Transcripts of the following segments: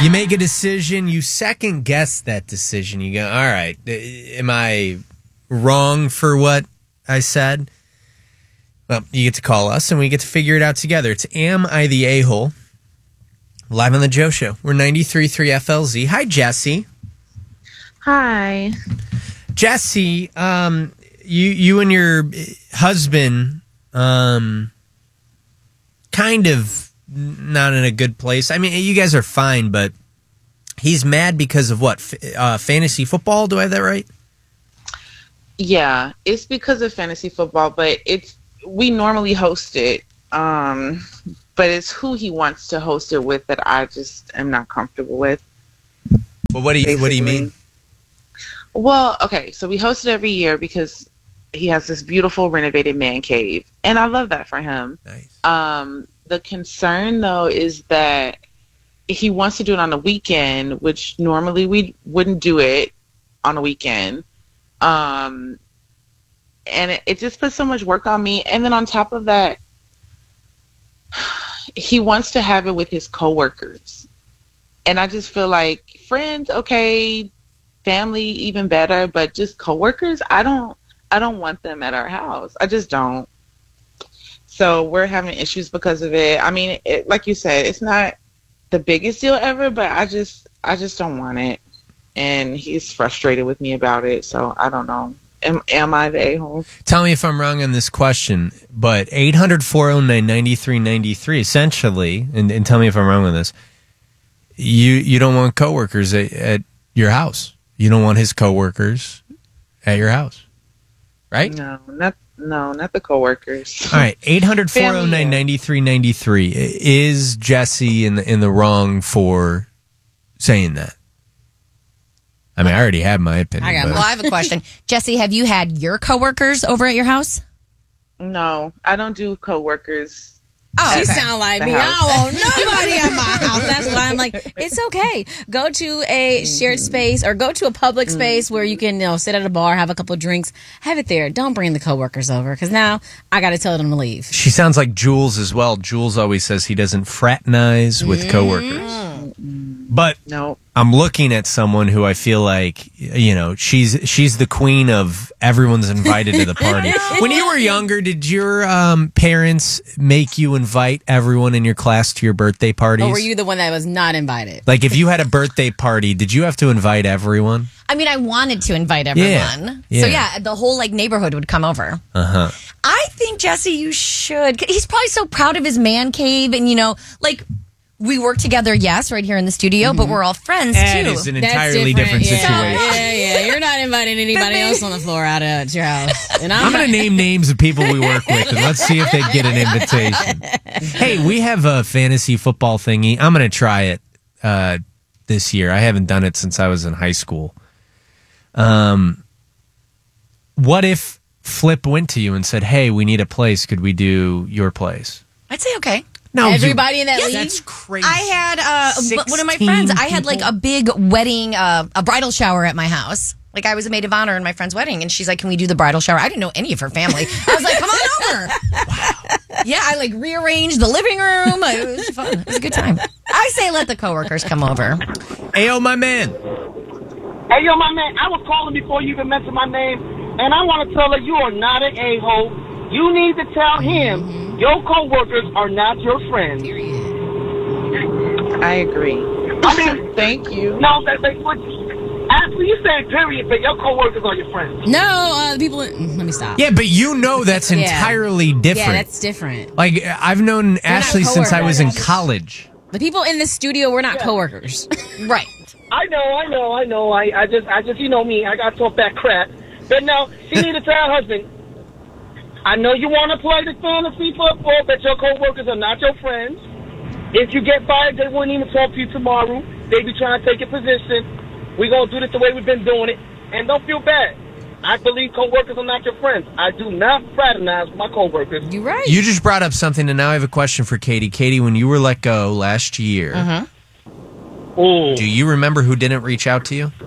You make a decision, you second guess that decision. You go, all right, am I wrong for what I said? Well, you get to call us and we get to figure it out together. It's Am I the A-Hole? Live on the Joe Show. We're 93.3 FLZ. Hi, Jesse. Hi. Jesse, you and your husband kind of not in a good place. I mean, you guys are fine, but he's mad because of what? Fantasy football? Do I have that right? Yeah, it's because of fantasy football, but we normally host it. But it's who he wants to host it with that I just am not comfortable with. Well, what do you mean? Well, okay, so we host it every year because he has this beautiful renovated man cave, and I love that for him. Nice. The concern, though, is that he wants to do it on the weekend, which normally we wouldn't do it on a weekend. And it just puts so much work on me. And then on top of that, he wants to have it with his coworkers. And I just feel like friends, okay, family, even better, but just coworkers, I don't want them at our house. I just don't. So we're having issues because of it. I mean, like you said, it's not the biggest deal ever, but I just don't want it. And he's frustrated with me about it, so I don't know. Am I the a-hole? Tell me if I'm wrong on this question, but 800-409-9393, essentially, and tell me if I'm wrong on this, you don't want coworkers at your house. You don't want his coworkers at your house, right? No, not the coworkers. All right, 800-409-9393. Is Jesse in the wrong for saying that? I mean, I already have my opinion. Well, I have a question. Jesse, have you had your coworkers over at your house? No, I don't do coworkers. Oh, She sound like me. I don't want nobody at my house. That's why I'm like, It's okay. Go to a shared space or go to a public space where you can, sit at a bar, have a couple of drinks, have it there. Don't bring the coworkers over because now I got to tell them to leave. She sounds like Jules as well. Jules always says he doesn't fraternize with coworkers. But no. I'm looking at someone who I feel like, she's the queen of everyone's invited to the party. When you were younger, did your parents make you invite everyone in your class to your birthday parties? Or were you the one that was not invited? Like, if you had a birthday party, did you have to invite everyone? I mean, I wanted to invite everyone. Yeah. So, yeah, the whole, neighborhood would come over. Uh-huh. I think, Jesse, you should. He's probably so proud of his man cave and, we work together, yes, right here in the studio, but we're all friends, That too. is an entirely different situation. Yeah. You're not inviting anybody else on the floor out at your house. And I'm going to name names of people we work with, and let's see if they get an invitation. Hey, we have a fantasy football thingy. I'm going to try it this year. I haven't done it since I was in high school. What if Flip went to you and said, hey, we need a place. Could we do your place? I'd say okay. No, everybody in that league. That's crazy. I had one of my friends. I had a big wedding, a bridal shower at my house. Like I was a maid of honor in my friend's wedding, and she's like, "Can we do the bridal shower?" I didn't know any of her family. I was like, "Come on over." Wow. Yeah, I rearranged the living room. It was fun. It was a good time. I say let the coworkers come over. Ayo, my man. Hey, yo, my man. I was calling before you even mentioned my name, and I want to tell her you are not an a-hole. You need to tell him. Your coworkers are not your friends. I agree. I mean, thank you. No, after you say period, but your coworkers are your friends. No, people. Let me stop. Yeah, but that's entirely different. Yeah, that's different. Like I've known Ashley since I was in college. The people in the studio were not coworkers. Right. I know. I just, you know me. I got to talk that crap. But no, she need to tell her husband. I know you want to play the fantasy football, but your coworkers are not your friends. If you get fired, they wouldn't even talk to you tomorrow. They be trying to take a position. We're going to do this the way we've been doing it. And don't feel bad. I believe coworkers are not your friends. I do not fraternize with my coworkers. You're right. You just brought up something, and now I have a question for Katie. Katie, when you were let go last year, do you remember who didn't reach out to you?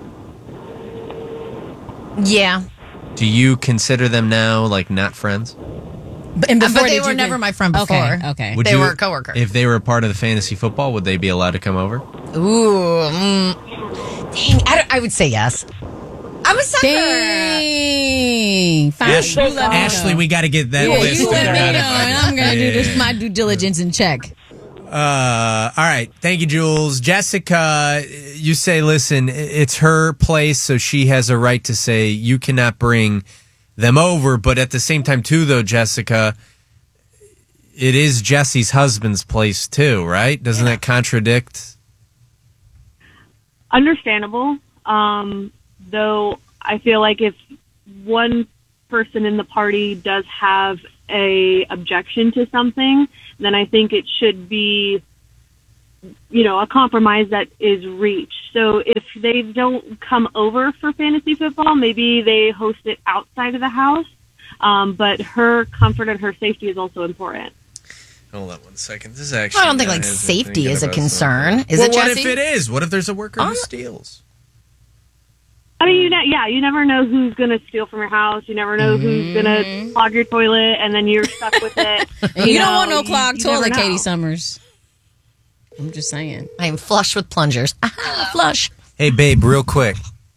Yeah. Do you consider them now not friends? But they were never my friend before. Okay. Would They you, were coworkers. If they were a part of the fantasy football, would they be allowed to come over? Ooh. Dang, I would say yes. I'm a sucker. Dang. Fine. Ashley, we got to get that list. You let me know, and I'm going to do this, my due diligence and check. All right. Thank you, Jules. Jessica, you say, listen, it's her place, so she has a right to say you cannot bring them over. But at the same time, too, though, Jessica, it is Jesse's husband's place, too, right? Doesn't that contradict? Understandable. Though I feel like if one person in the party does have a objection to something, then I think it should be, a compromise that is reached. So if they don't come over for fantasy football, maybe they host it outside of the house. But her comfort and her safety is also important. Hold on 1 second. This is actually. I don't think safety is a concern. Is it, what Jesse? if it is? What if there's a worker who steals? I mean, you never know who's going to steal from your house. You never know who's going to clog your toilet, and then you're stuck with it. You don't want no clogged toilet, Katie Summers. I'm just saying. I am flush with plungers. Flush. Hey, babe, real quick.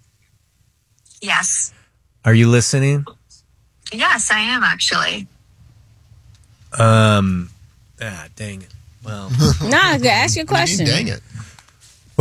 Yes. Are you listening? Yes, I am actually. Dang it. Well. Nah, ask your question. Dang it.